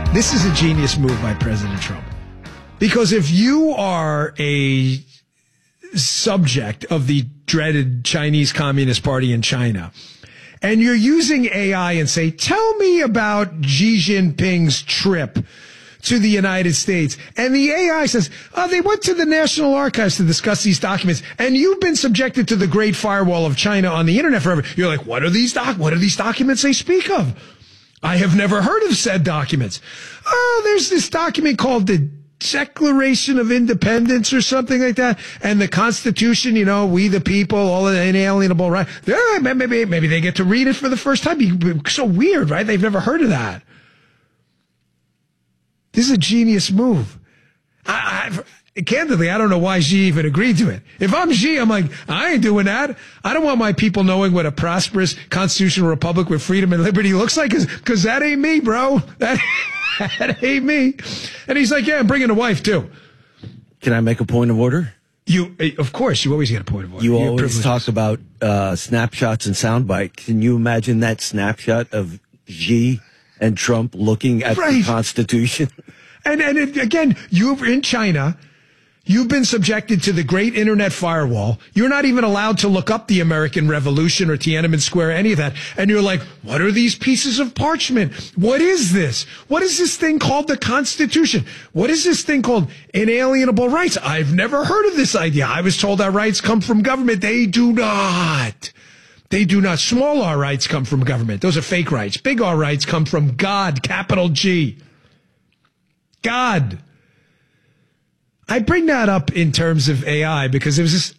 This is a genius move by President Trump. Because if you are a subject of the dreaded Chinese Communist Party in China, and you're using AI and say, tell me about Xi Jinping's trip to the United States. And the AI says, oh, they went to the National Archives to discuss these documents. And you've been subjected to the Great Firewall of China on the internet forever. You're like, what are these documents they speak of? I have never heard of said documents. Oh, there's this document called the Declaration of Independence or something like that. And the Constitution, you know, we the people, all of the inalienable right. Maybe they get to read it for the first time. So weird, right? They've never heard of that. This is a genius move. Candidly, I don't know why Xi even agreed to it. If I'm Xi, I'm like, I ain't doing that. I don't want my people knowing what a prosperous constitutional republic with freedom and liberty looks like, because that ain't me, bro. That ain't me. And he's like, yeah, I'm bringing a wife, too. Can I make a point of order? Of course, you always get a point of order. You always talk about snapshots and sound bites. Can you imagine that snapshot of Xi and Trump looking at the Constitution? And again, you're in China. You've been subjected to the great internet firewall. You're not even allowed to look up the American Revolution or Tiananmen Square, any of that. And you're like, what are these pieces of parchment? What is this? What is this thing called the Constitution? What is this thing called inalienable rights? I've never heard of this idea. I was told our rights come from government. They do not. They do not. Small R rights come from government. Those are fake rights. Big R rights come from God, capital G. God. I bring that up in terms of AI because there's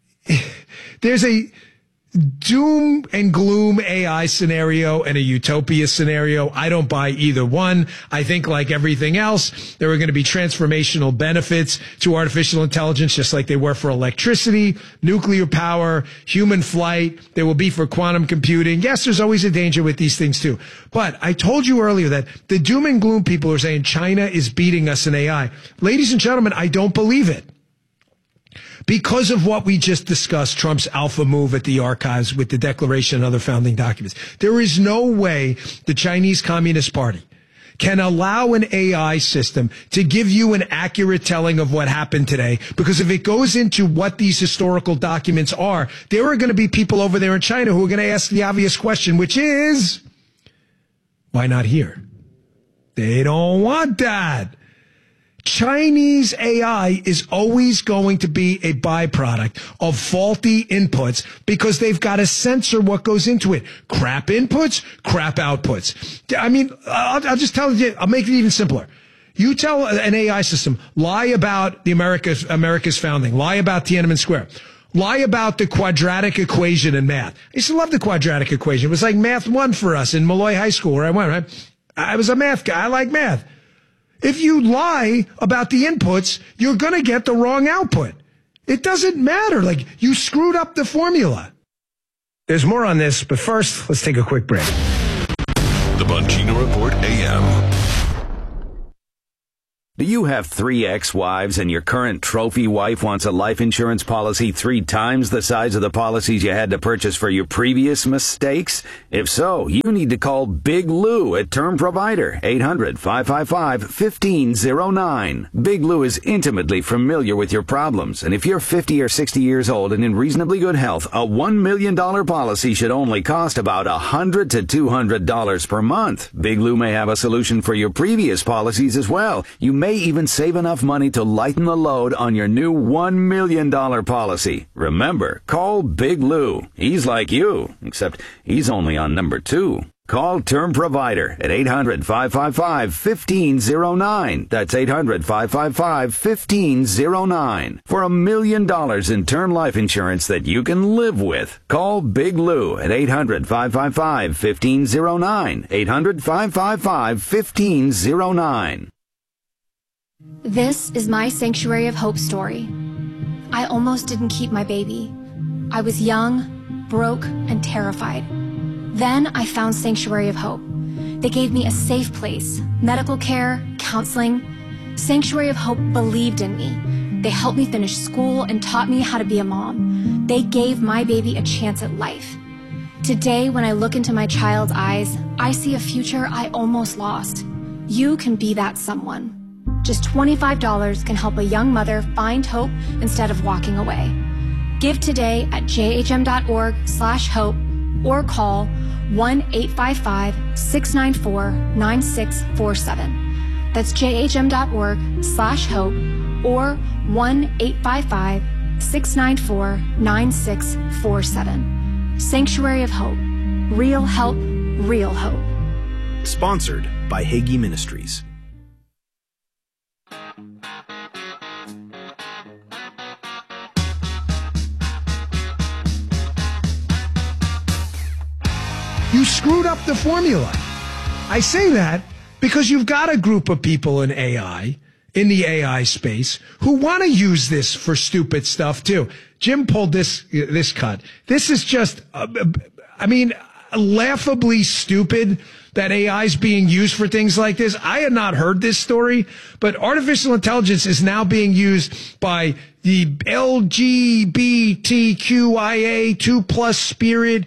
a doom and gloom AI scenario and a utopia scenario. I don't buy either one. I think, like everything else, there are going to be transformational benefits to artificial intelligence, just like they were for electricity, nuclear power, human flight. There will be for quantum computing. Yes, there's always a danger with these things too. But I told you earlier that the doom and gloom people are saying China is beating us in AI. Ladies and gentlemen, I don't believe it. Because of what we just discussed, Trump's alpha move at the archives with the Declaration and other founding documents, there is no way the Chinese Communist Party can allow an AI system to give you an accurate telling of what happened today. Because if it goes into what these historical documents are, there are going to be people over there in China who are going to ask the obvious question, which is, why not here? They don't want that. Chinese AI is always going to be a byproduct of faulty inputs because they've got to censor what goes into it. Crap inputs, crap outputs. I mean, I'll just tell you, I'll make it even simpler. You tell an AI system, lie about the America's founding, lie about Tiananmen Square, lie about the quadratic equation in math. I used to love the quadratic equation. It was like math 1 for us in Malloy High School where I went, right? I was a math guy. I like math. If you lie about the inputs, you're going to get the wrong output. It doesn't matter. Like, you screwed up the formula. There's more on this, but first, let's take a quick break. The Bongino Report AM. Do you have 3 ex-wives and your current trophy wife wants a life insurance policy 3 times the size of the policies you had to purchase for your previous mistakes? If so, you need to call Big Lou at Term Provider, 800-555-1509. Big Lou is intimately familiar with your problems, and if you're 50 or 60 years old and in reasonably good health, a $1 million policy should only cost about $100 to $200 per month. Big Lou may have a solution for your previous policies as well. You may even save enough money to lighten the load on your new $1 million policy. Remember, call Big Lou. He's like you, except he's only on number 2. Call Term Provider at 800-555-1509. That's 800-555-1509. For $1 million in term life insurance that you can live with. Call Big Lou at 800-555-1509. 800-555-1509. This is my Sanctuary of Hope story. I almost didn't keep my baby. I was young, broke, and terrified. Then I found Sanctuary of Hope. They gave me a safe place, medical care, counseling. Sanctuary of Hope believed in me. They helped me finish school and taught me how to be a mom. They gave my baby a chance at life. Today, when I look into my child's eyes, I see a future I almost lost. You can be that someone. Just $25 can help a young mother find hope instead of walking away. Give today at jhm.org/hope or call 1-855-694-9647. That's jhm.org/hope or 1-855-694-9647. Sanctuary of Hope. Real help, real hope. Sponsored by Hagee Ministries. You screwed up the formula. I say that because you've got a group of people in AI, in the AI space, who want to use this for stupid stuff too. Jim pulled this cut. This is just, laughably stupid that AI is being used for things like this. I had not heard this story, but artificial intelligence is now being used by the LGBTQIA 2+ spirit,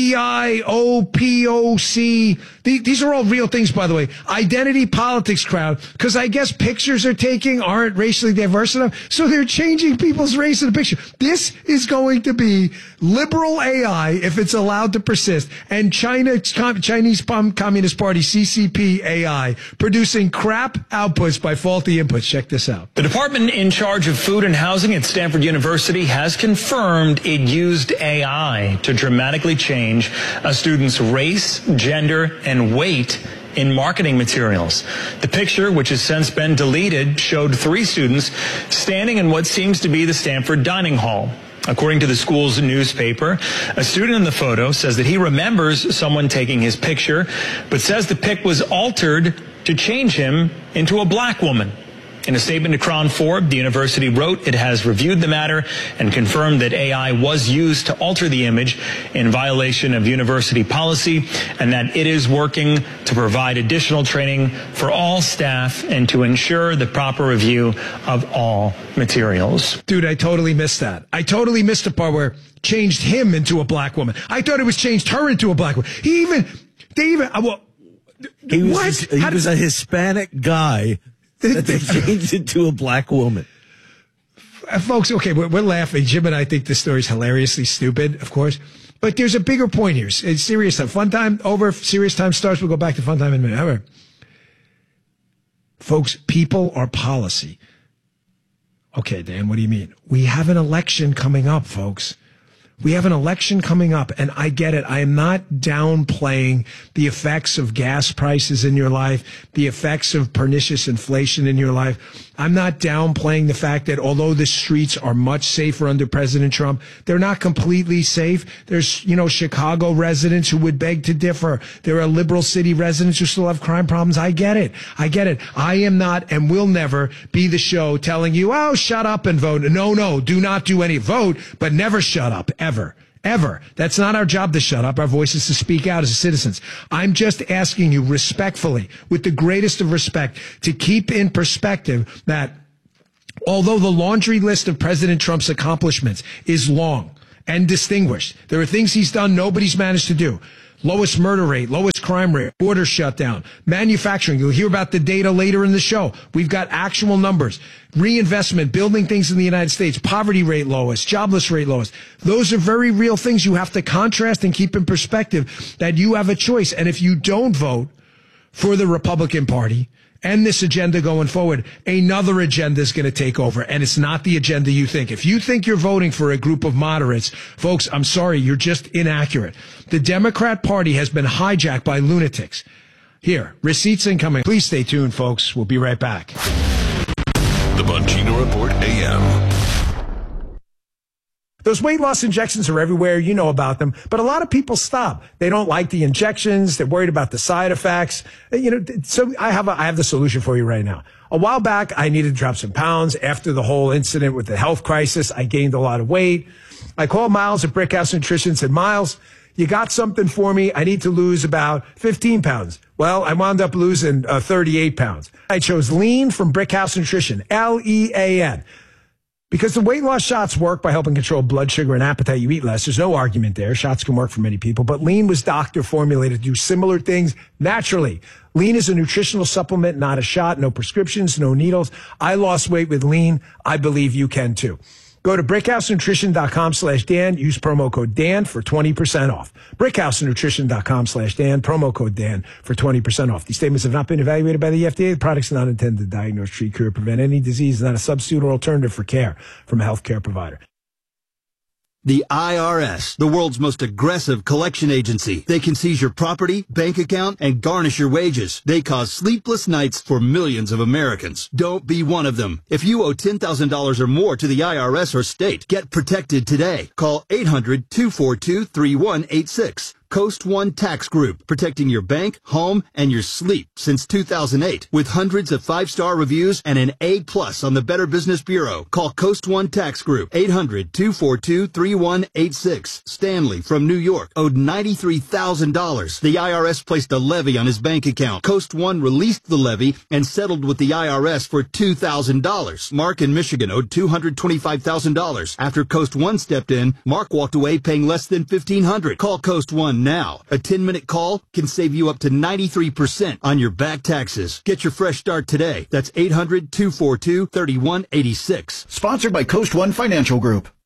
BIOPOC. These are all real things, by the way. Identity politics crowd, because I guess pictures they're taking aren't racially diverse enough, so they're changing people's race in the picture. This is going to be liberal AI if it's allowed to persist, and Chinese Communist Party, CCP AI, producing crap outputs by faulty inputs. Check this out. The department in charge of food and housing at Stanford University has confirmed it used AI to dramatically change a student's race, gender, and weight in marketing materials. The picture, which has since been deleted, showed 3 students standing in what seems to be the Stanford dining hall. According to the school's newspaper, a student in the photo says that he remembers someone taking his picture, but says the pic was altered to change him into a black woman. In a statement to Crown 4, the university wrote it has reviewed the matter and confirmed that AI was used to alter the image in violation of university policy, and that it is working to provide additional training for all staff and to ensure the proper review of all materials. Dude, I totally missed that. I totally missed the part where changed him into a black woman. I thought it was changed her into a black woman. He was a Hispanic guy. They changed it to a black woman. Folks, okay, we're laughing. Jim and I think this story is hilariously stupid, of course. But there's a bigger point here. It's serious time. Fun time over. Serious time starts. We'll go back to fun time in a minute. However, folks, people are policy. Okay, Dan, what do you mean? We have an election coming up, folks. We have an election coming up, and I get it. I am not downplaying the effects of gas prices in your life, the effects of pernicious inflation in your life. I'm not downplaying the fact that although the streets are much safer under President Trump, they're not completely safe. There's, Chicago residents who would beg to differ. There are liberal city residents who still have crime problems. I get it. I am not and will never be the show telling you, oh, shut up and vote. No, do not do any vote, but never shut up, ever. That's not our job to shut up. Our voice is to speak out as citizens. I'm just asking you respectfully, with the greatest of respect, to keep in perspective that although the laundry list of President Trump's accomplishments is long and distinguished, there are things he's done nobody's managed to do. Lowest murder rate, lowest crime rate, border shutdown, manufacturing. You'll hear about the data later in the show. We've got actual numbers. Reinvestment, building things in the United States, poverty rate lowest, jobless rate lowest. Those are very real things you have to contrast and keep in perspective that you have a choice. And if you don't vote for the Republican Party and this agenda going forward, another agenda is going to take over. And it's not the agenda you think. If you think you're voting for a group of moderates, folks, I'm sorry, you're just inaccurate. The Democrat Party has been hijacked by lunatics. Here, receipts incoming. Please stay tuned, folks. We'll be right back. The Bongino Report AM. Those weight loss injections are everywhere. You know about them. But a lot of people stop. They don't like the injections. They're worried about the side effects. So I have the solution for you right now. A while back, I needed to drop some pounds. After the whole incident with the health crisis, I gained a lot of weight. I called Miles at Brickhouse Nutrition and said, Miles, you got something for me? I need to lose about 15 pounds. Well, I wound up losing 38 pounds. I chose Lean from Brickhouse Nutrition, Lean. Because the weight loss shots work by helping control blood sugar and appetite. You eat less. There's no argument there. Shots can work for many people. But Lean was doctor formulated to do similar things naturally. Lean is a nutritional supplement, not a shot. No prescriptions, no needles. I lost weight with Lean. I believe you can too. Go to BrickhouseNutrition.com/Dan. Use promo code Dan for 20% off. BrickhouseNutrition.com/Dan. Promo code Dan for 20% off. These statements have not been evaluated by the FDA. The products are not intended to diagnose, treat, cure, prevent any disease. Not a substitute or alternative for care from a healthcare provider. The IRS, the world's most aggressive collection agency. They can seize your property, bank account, and garnish your wages. They cause sleepless nights for millions of Americans. Don't be one of them. If you owe $10,000 or more to the IRS or state, get protected today. Call 800-242-3186. Coast One Tax Group, protecting your bank, home, and your sleep since 2008. With hundreds of 5-star reviews and an A+ on the Better Business Bureau. Call Coast One Tax Group, 800-242-3186. Stanley from New York owed $93,000. The IRS placed a levy on his bank account. Coast One released the levy and settled with the IRS for $2,000. Mark in Michigan owed $225,000. After Coast One stepped in, Mark walked away paying less than $1,500. Call Coast One now. A 10-minute call can save you up to 93% on your back taxes. Get your fresh start today. That's 800-242-3186. Sponsored by Coast One Financial Group.